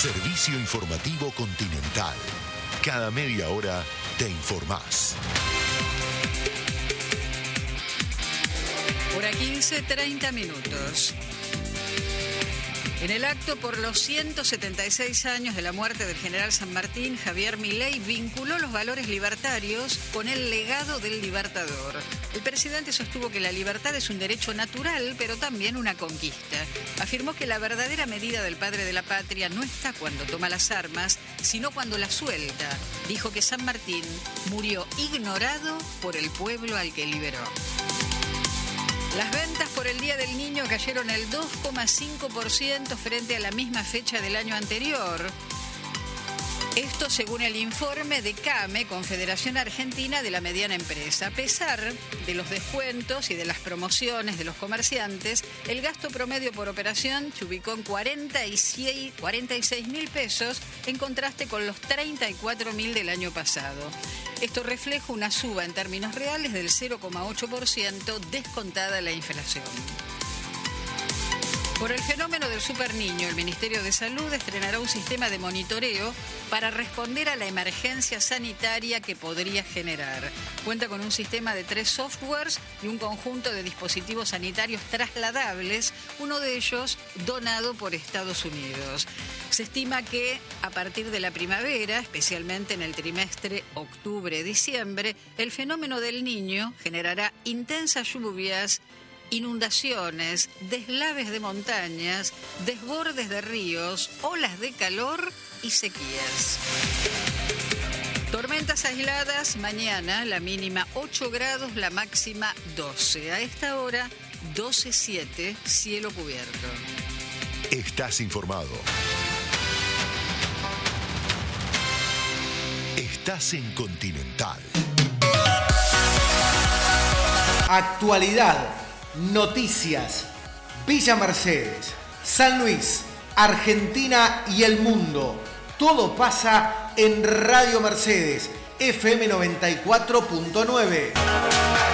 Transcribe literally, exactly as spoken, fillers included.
Servicio informativo Continental. Cada media hora te informás. Hora quince, treinta minutos. En el acto por los ciento setenta y seis años de la muerte del general San Martín, Javier Milei vinculó los valores libertarios con el legado del libertador. El presidente sostuvo que la libertad es un derecho natural, pero también una conquista. Afirmó que la verdadera medida del padre de la patria no está cuando toma las armas, sino cuando las suelta. Dijo que San Martín murió ignorado por el pueblo al que liberó. Las ventas por el Día del Niño cayeron el dos coma cinco por ciento frente a la misma fecha del año anterior. Esto según el informe de CAME, Confederación Argentina de la Mediana Empresa. A pesar de los descuentos y de las promociones de los comerciantes, el gasto promedio por operación se ubicó en cuarenta y seis mil pesos, en contraste con los treinta y cuatro mil del año pasado. Esto refleja una suba en términos reales del cero coma ocho por ciento, descontada la inflación. Por el fenómeno del superniño, el Ministerio de Salud estrenará un sistema de monitoreo para responder a la emergencia sanitaria que podría generar. Cuenta con un sistema de tres softwares y un conjunto de dispositivos sanitarios trasladables, uno de ellos donado por Estados Unidos. Se estima que a partir de la primavera, especialmente en el trimestre octubre-diciembre, el fenómeno del niño generará intensas lluvias, inundaciones, deslaves de montañas, desbordes de ríos, olas de calor y sequías. Tormentas aisladas mañana, la mínima ocho grados, la máxima doce. A esta hora, doce coma siete, cielo cubierto. Estás informado. Estás en Continental. Actualidad. Noticias, Villa Mercedes, San Luis, Argentina y el mundo. Todo pasa en Radio Mercedes, F M noventa y cuatro punto nueve.